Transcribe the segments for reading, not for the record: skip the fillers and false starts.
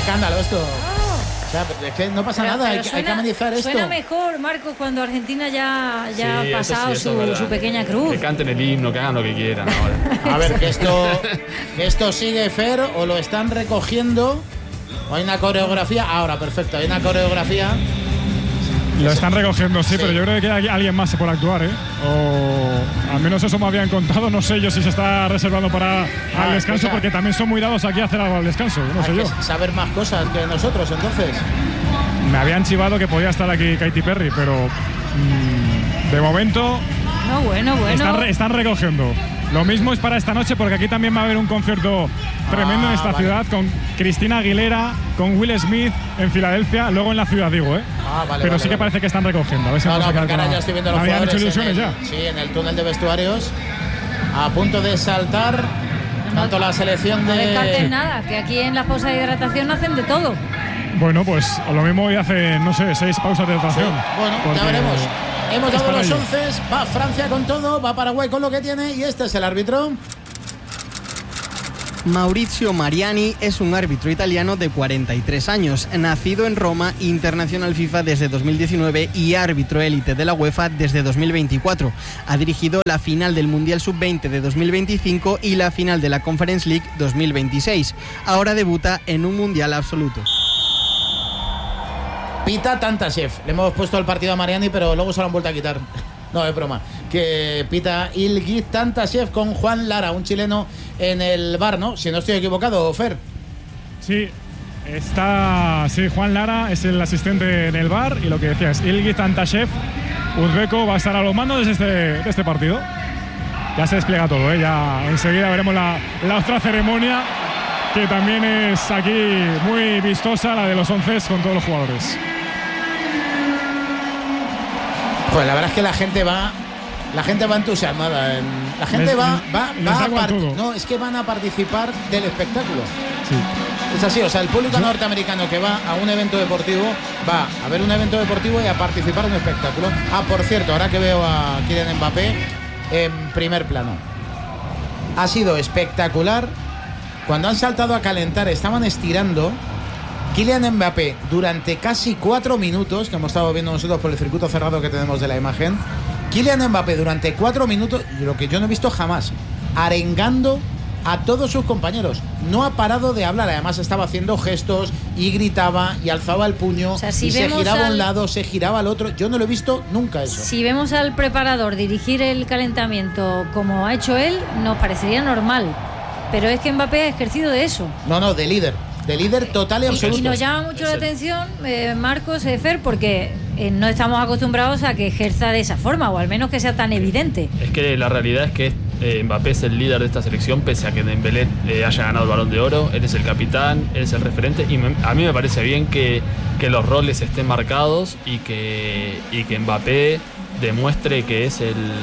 escándalo esto. O sea, es que no pasa nada, hay que amenizar esto. Suena mejor, Marcos, cuando Argentina ya ha pasado sí, su pequeña cruz. Que canten el himno, que hagan lo que quieran ahora. A ver, que esto sigue, Fer, o lo están recogiendo, o hay una coreografía. Ahora, perfecto, hay una coreografía. Lo están recogiendo, sí, pero yo creo que alguien más se puede actuar, ¿eh? O al menos eso me habían contado. No sé yo si se está reservando para el descanso, porque también son muy dados aquí a hacer algo al descanso. No sé yo. Saber más cosas que nosotros, entonces. Me habían chivado que podía estar aquí Katy Perry, pero de momento. No, bueno. Están recogiendo. Lo mismo es para esta noche, porque aquí también va a haber un concierto tremendo en esta ciudad, con Cristina Aguilera, con Will Smith en Filadelfia, luego en la ciudad, digo, ¿eh? Pero sí que parece que están recogiendo. A ver si porque ahora ya estoy viendo los jugadores hecho ilusiones ya. Sí, en el túnel de vestuarios, a punto de saltar, tanto la selección de... No descartes nada, que aquí en las pausas de hidratación hacen de todo. Bueno, pues lo mismo hoy hacen, no sé, 6 pausas de hidratación. Sí. Bueno, ya veremos. Hemos dado los 11, va Francia con todo, va Paraguay con lo que tiene, y este es el árbitro. Maurizio Mariani es un árbitro italiano de 43 años, nacido en Roma, internacional FIFA desde 2019 y árbitro élite de la UEFA desde 2024. Ha dirigido la final del Mundial Sub-20 de 2025 y la final de la Conference League 2026. Ahora debuta en un Mundial absoluto. Pita Tantashev. Le hemos puesto el partido a Mariani, pero luego se lo han vuelto a quitar. No, es broma. Que pita Ilgiz Tantashev con Juan Lara, un chileno en el VAR, ¿no? Si no estoy equivocado, Fer. Sí, Juan Lara es el asistente en el VAR, y lo que decía es Ilgiz Tantashev, uzbeco, va a estar a los mandos de este partido. Ya se despliega todo, ¿eh? Ya enseguida veremos la otra ceremonia, que también es aquí muy vistosa, la de los 11 con todos los jugadores. Pues la verdad es que la gente va entusiasmada. La gente no, es que van a participar del espectáculo. Sí. Es así, o sea, el público norteamericano que va a un evento deportivo va a ver un evento deportivo y a participar en un espectáculo. Por cierto, ahora que veo a Kylian Mbappé en primer plano, ha sido espectacular. Cuando han saltado a calentar, estaban estirando. Kylian Mbappé, durante casi 4 minutos, que hemos estado viendo nosotros por el circuito cerrado que tenemos de la imagen, Kylian Mbappé durante 4 minutos, lo que yo no he visto jamás, arengando a todos sus compañeros. No ha parado de hablar, además estaba haciendo gestos y gritaba y alzaba el puño, y se giraba a un lado, se giraba al otro. Yo no lo he visto nunca eso. Si vemos al preparador dirigir el calentamiento como ha hecho él, nos parecería normal. Pero es que Mbappé ha ejercido de eso. No, de líder total y absoluto. Y nos llama mucho la atención, Marcos, Fer, porque no estamos acostumbrados a que ejerza de esa forma, o al menos que sea tan evidente. Es que la realidad es que Mbappé es el líder de esta selección, pese a que Dembélé haya ganado el Balón de Oro. Él es el capitán, él es el referente, y a mí me parece bien que los roles estén marcados y que Mbappé demuestre que es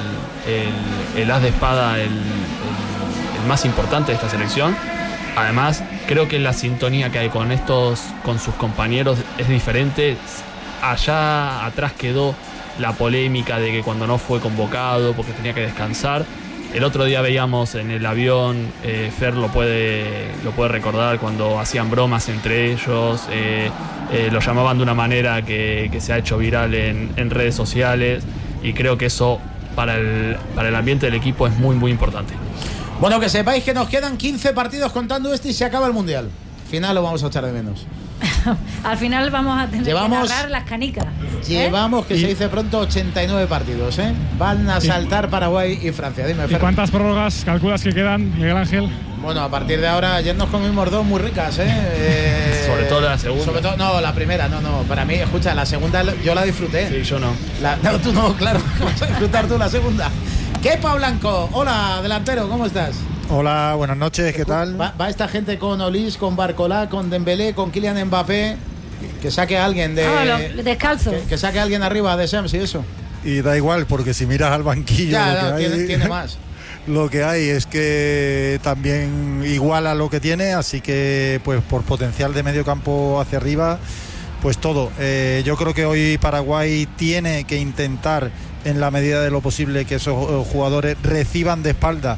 el as de espada, el más importante de esta selección. Además, creo que la sintonía que hay con sus compañeros es diferente. Allá atrás quedó la polémica de que cuando no fue convocado porque tenía que descansar. El otro día veíamos en el avión, Fer lo puede recordar, cuando hacían bromas entre ellos, lo llamaban de una manera que se ha hecho viral en redes sociales, y creo que eso para el ambiente del equipo es muy, muy importante. Bueno, que sepáis que nos quedan 15 partidos contando y se acaba el Mundial. Al final lo vamos a echar de menos. Al final vamos a tener que narrar las canicas. Llevamos, que se dice pronto, 89 partidos, ¿eh? Van a saltar Paraguay y Francia. Dime, Fer. ¿Y cuántas prórrogas calculas que quedan, Miguel Ángel? Bueno, a partir de ahora, ayer nos comimos 2 muy ricas, ¿eh? Sobre todo la segunda. Sobre todo, no, la primera, no. Para mí, escucha, la segunda yo la disfruté. Sí, yo no. No, tú no, claro. Vas a disfrutar tú la segunda. Kepa Blanco, hola, delantero, ¿cómo estás? Hola, buenas noches, ¿qué tal? Va esta gente con Olís, con Barcolá, con Dembélé, con Kylian Mbappé. Que saque a alguien descalzo. Que saque a alguien arriba de Shams y eso. Y da igual, porque si miras al banquillo, ya, tiene más. Lo que hay es que también iguala lo que tiene, así que pues por potencial de medio campo hacia arriba, pues todo. Yo creo que hoy Paraguay tiene que intentar, en la medida de lo posible, que esos jugadores reciban de espalda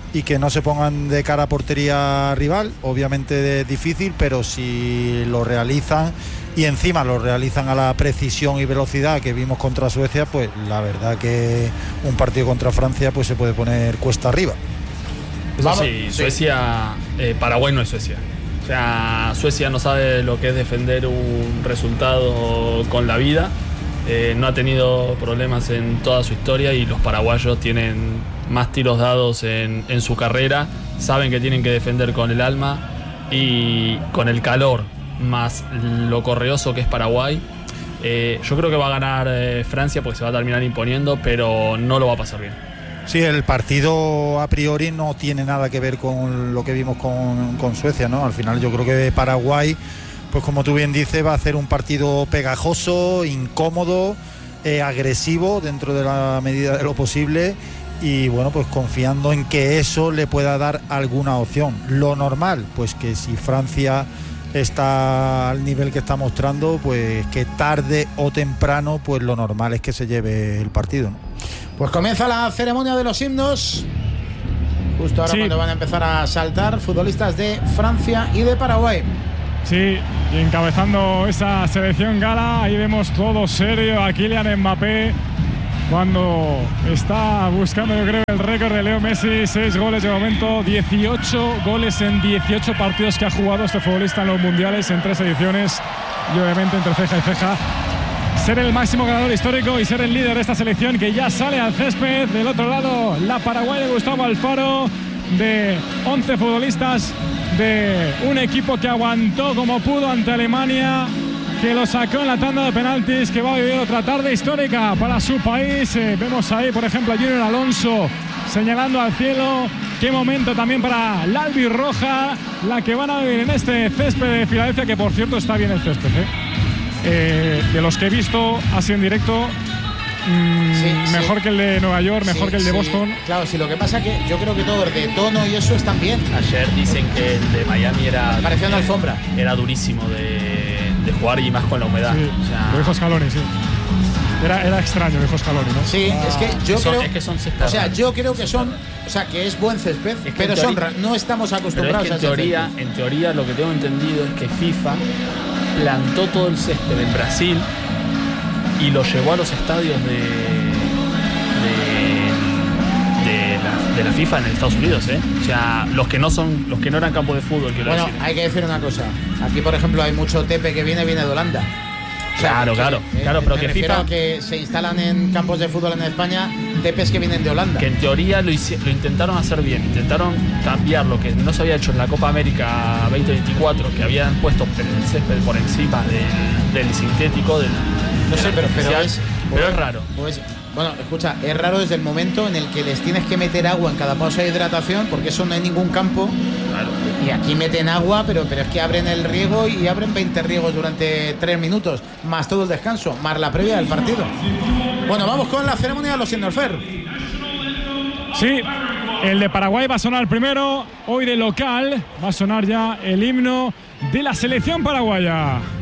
y que no se pongan de cara a portería rival. Obviamente es difícil, pero si lo realizan y encima lo realizan a la precisión y velocidad que vimos contra Suecia, pues la verdad que un partido contra Francia pues se puede poner cuesta arriba. Eso sí, Suecia, Paraguay no es Suecia. O sea, Suecia no sabe lo que es defender un resultado con la vida. No ha tenido problemas en toda su historia y los paraguayos tienen más tiros dados en su carrera. Saben que tienen que defender con el alma y con el calor más lo correoso que es Paraguay. Yo creo que va a ganar Francia porque se va a terminar imponiendo, pero no lo va a pasar bien. Sí, el partido a priori no tiene nada que ver con lo que vimos con Suecia, ¿no? Al final yo creo que Paraguay, pues como tú bien dices, va a hacer un partido pegajoso, incómodo, agresivo dentro de la medida de lo posible y bueno, pues confiando en que eso le pueda dar alguna opción. Lo normal, pues que si Francia está al nivel que está mostrando, pues que tarde o temprano, pues lo normal es que se lleve el partido, ¿no? Pues comienza la ceremonia de los himnos. Justo ahora cuando van a empezar a saltar futbolistas de Francia y de Paraguay. Sí, y encabezando esa selección gala, ahí vemos todo serio a Kylian Mbappé cuando está buscando, yo creo, el récord de Leo Messi, 6 goles de momento, 18 goles en 18 partidos que ha jugado este futbolista en los mundiales en 3 ediciones y obviamente entre ceja y ceja ser el máximo ganador histórico y ser el líder de esta selección que ya sale al césped. Del otro lado, la Paraguay de Gustavo Alfaro, de 11 futbolistas de un equipo que aguantó como pudo ante Alemania, que lo sacó en la tanda de penaltis, que va a vivir otra tarde histórica para su país. Vemos ahí, por ejemplo, a Junior Alonso señalando al cielo. Qué momento también para la albirroja, la que van a vivir en este césped de Filadelfia, que por cierto está bien el césped, de los que he visto así en directo, mejor que el de Nueva York, mejor que el de Boston. Claro, sí, lo que pasa es que yo creo que todos de tono y eso están bien. Ayer dicen que el de Miami parecía una alfombra. Era durísimo de jugar y más con la humedad. Sí, o sea, lo dijo Scaloni, sí. Era extraño, dijo Scaloni, ¿no? Sí, es que yo creo. Es que son césped. O sea, yo creo que son. O sea, que es buen césped, es que pero no estamos acostumbrados pero es que en teoría, lo que tengo entendido es que FIFA plantó todo el césped en Brasil y lo llevó a los estadios de la FIFA en Estados Unidos, O sea, los que no eran campos de fútbol. Bueno, hay que decir una cosa. Aquí, por ejemplo, hay mucho tepe que viene de Holanda. O sea, claro, pero que FIFA que se instalan en campos de fútbol en España, tepes que vienen de Holanda. Que en teoría lo intentaron hacer bien, intentaron cambiar lo que no se había hecho en la Copa América 2024, que habían puesto el césped por encima del sintético, no sé, pero es raro. Bueno, escucha, es raro desde el momento en el que les tienes que meter agua en cada pausa de hidratación, porque eso no hay ningún campo. Claro. Y aquí meten agua, pero es que abren el riego y abren 20 riegos durante 3 minutos, más todo el descanso, más la previa del partido. Bueno, vamos con la ceremonia de los himnos, Fer. Sí, el de Paraguay va a sonar primero, hoy de local va a sonar ya el himno de la selección paraguaya.